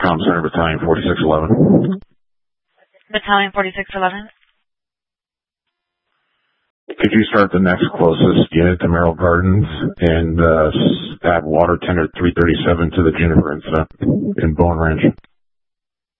Comm Center Battalion 4611. Battalion 4611. Could you start the next closest unit to Merrill Gardens and add water tender 337 to the Juniper incident in Bone Ranch?